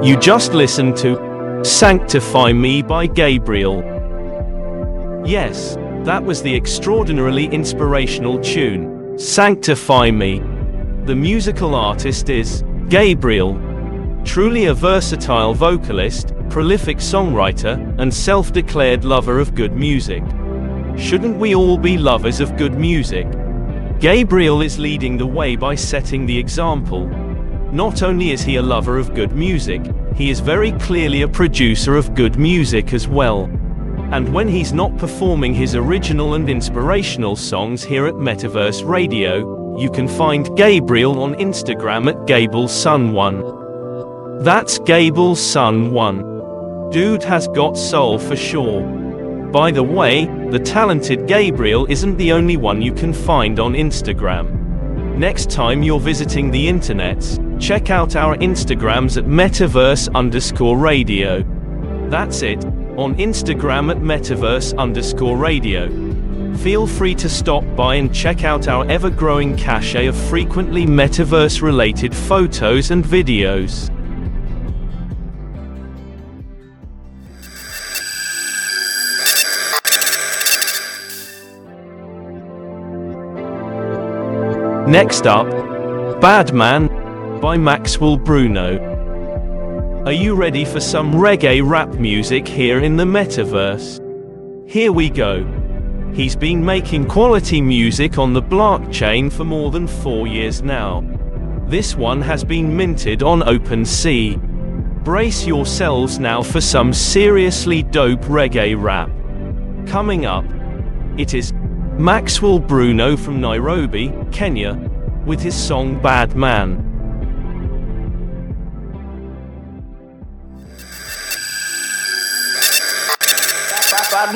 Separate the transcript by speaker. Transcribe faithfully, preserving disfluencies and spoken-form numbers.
Speaker 1: You just listened to Sanctify Me by Gabriel. Yes, that was the extraordinarily inspirational tune, Sanctify Me. The musical artist is Gabriel. Truly a versatile vocalist, prolific songwriter, and self-declared lover of good music. Shouldn't we all be lovers of good music? Gabriel is leading the way by setting the example. Not only is he a lover of good music, he is very clearly a producer of good music as well. And when he's not performing his original and inspirational songs here at Metaverse Radio, you can find Gabriel on Instagram at GableSun one. That's GableSun one. Dude has got soul for sure. By the way, the talented Gabriel isn't the only one you can find on Instagram. Next time you're visiting the internets, check out our Instagrams at Metaverse underscore radio. That's it, on Instagram at Metaverse underscore radio. Feel free to stop by and check out our ever-growing cache of frequently Metaverse-related photos and videos. Next up, Bad Man by Maxwell Bruno. Are you ready for some reggae rap music here in the Metaverse? Here we go. He's been making quality music on the blockchain for more than four years now. This one has been minted on OpenSea. Brace yourselves now for some seriously dope reggae rap. Coming up, it is Maxwell Bruno from Nairobi, Kenya, with his song Bad Man.